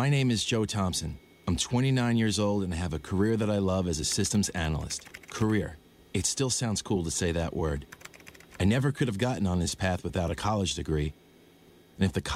My name is Joe Thompson. I'm 29 years old and I have a career that I love as a systems analyst. Career. It still sounds cool to say that word. I never could have gotten on this path without a college degree. And if the